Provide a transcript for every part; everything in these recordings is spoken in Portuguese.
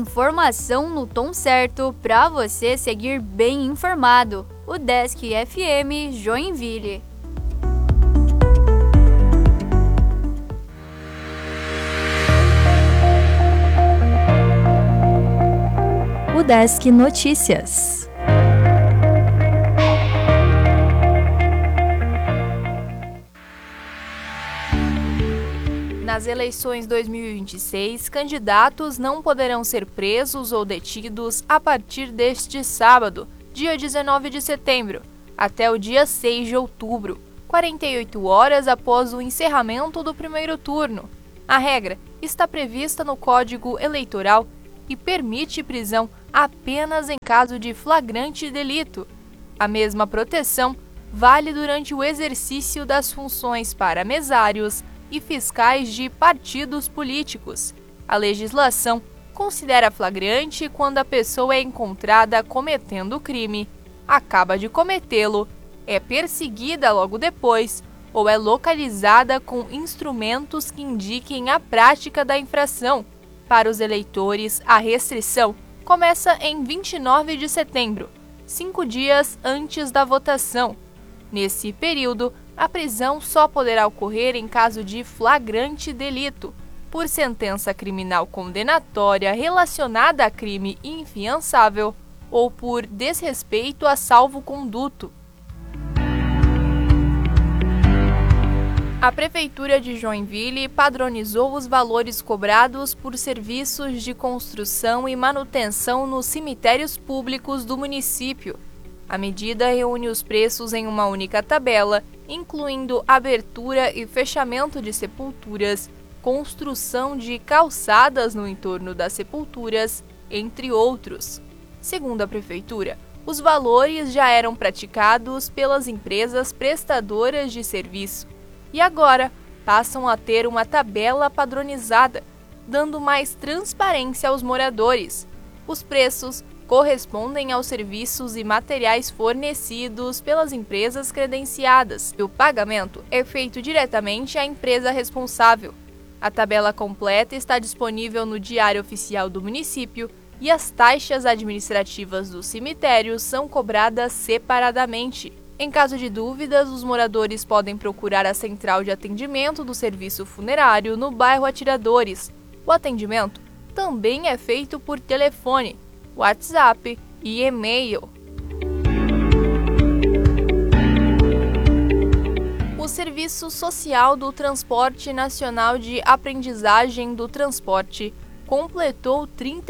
Informação no tom certo para você seguir bem informado. O Desk FM Joinville. O Desk Notícias. Nas eleições 2026, candidatos não poderão ser presos ou detidos a partir deste sábado, dia 19 de setembro, até o dia 6 de outubro, 48 horas após o encerramento do primeiro turno. A regra está prevista no Código Eleitoral e permite prisão apenas em caso de flagrante delito. A mesma proteção vale durante o exercício das funções para mesários e fiscais de partidos políticos. A legislação considera flagrante quando a pessoa é encontrada cometendo o crime, acaba de cometê-lo, é perseguida logo depois ou é localizada com instrumentos que indiquem a prática da infração. Para os eleitores, a restrição começa em 29 de setembro, 5 dias antes da votação. Nesse período, a prisão só poderá ocorrer em caso de flagrante delito, por sentença criminal condenatória relacionada a crime inafiançável ou por desrespeito a salvo-conduto. A Prefeitura de Joinville padronizou os valores cobrados por serviços de construção e manutenção nos cemitérios públicos do município. A medida reúne os preços em uma única tabela, incluindo abertura e fechamento de sepulturas, construção de calçadas no entorno das sepulturas, entre outros. Segundo a Prefeitura, os valores já eram praticados pelas empresas prestadoras de serviço e agora passam a ter uma tabela padronizada, dando mais transparência aos moradores. Os preços correspondem aos serviços e materiais fornecidos pelas empresas credenciadas. O pagamento é feito diretamente à empresa responsável. A tabela completa está disponível no Diário Oficial do município e as taxas administrativas dos cemitérios são cobradas separadamente. Em caso de dúvidas, os moradores podem procurar a central de atendimento do serviço funerário no bairro Atiradores. O atendimento também é feito por telefone, WhatsApp e e-mail. O Serviço Social do Transporte Nacional de Aprendizagem do Transporte completou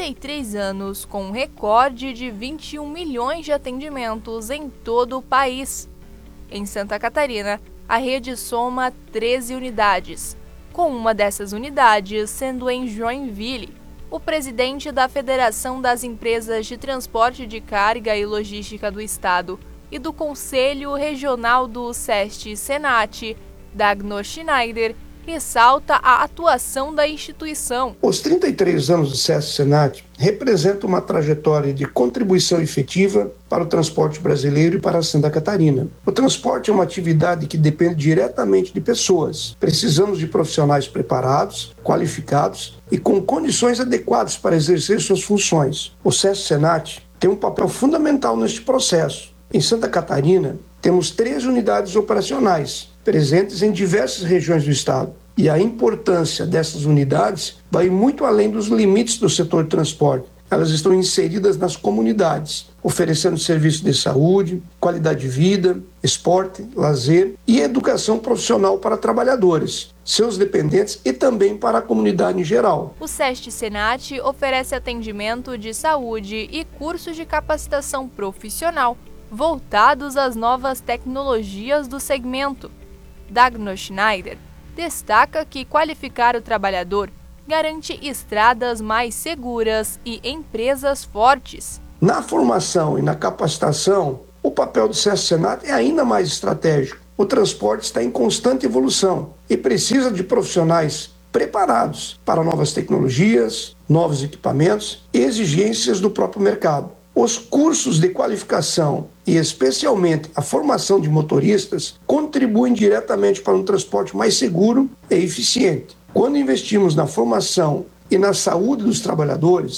33 anos com um recorde de 21 milhões de atendimentos em todo o país. Em Santa Catarina, a rede soma 13 unidades, com uma dessas unidades sendo em Joinville. O presidente da Federação das Empresas de Transporte de Carga e Logística do Estado e do Conselho Regional do SEST-Senat, Dagno Schneider, ressalta a atuação da instituição. Os 33 anos do SEST-Senat representam uma trajetória de contribuição efetiva para o transporte brasileiro e para Santa Catarina. O transporte é uma atividade que depende diretamente de pessoas. Precisamos de profissionais preparados, qualificados e com condições adequadas para exercer suas funções. O SEST-Senat tem um papel fundamental neste processo. Em Santa Catarina, temos 3 unidades operacionais, presentes em diversas regiões do estado. E a importância dessas unidades vai muito além dos limites do setor de transporte. Elas estão inseridas nas comunidades, oferecendo serviços de saúde, qualidade de vida, esporte, lazer e educação profissional para trabalhadores, seus dependentes e também para a comunidade em geral. O SEST-Senat oferece atendimento de saúde e cursos de capacitação profissional voltados às novas tecnologias do segmento. Dagno Schneider destaca que qualificar o trabalhador garante estradas mais seguras e empresas fortes. Na formação e na capacitação, o papel do SEST-Senat é ainda mais estratégico. O transporte está em constante evolução e precisa de profissionais preparados para novas tecnologias, novos equipamentos e exigências do próprio mercado. Os cursos de qualificação e especialmente a formação de motoristas contribuem diretamente para um transporte mais seguro e eficiente. Quando investimos na formação e na saúde dos trabalhadores,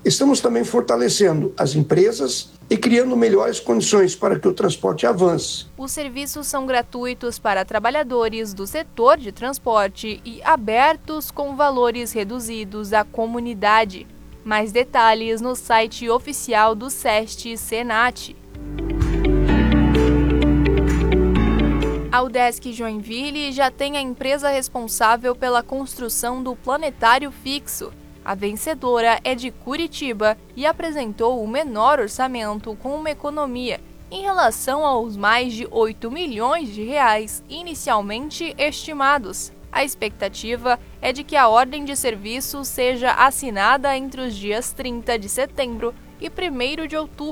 Estamos também fortalecendo as empresas e criando melhores condições para que o transporte avance. Os serviços são gratuitos para trabalhadores do setor de transporte e abertos com valores reduzidos à comunidade. Mais detalhes no site oficial do SEST Senat. A UDESC Joinville já tem a empresa responsável pela construção do planetário fixo. A vencedora é de Curitiba e apresentou o menor orçamento com uma economia em relação aos mais de 8 milhões de reais inicialmente estimados. A expectativa é de que a ordem de serviço seja assinada entre os dias 30 de setembro e 1º de outubro.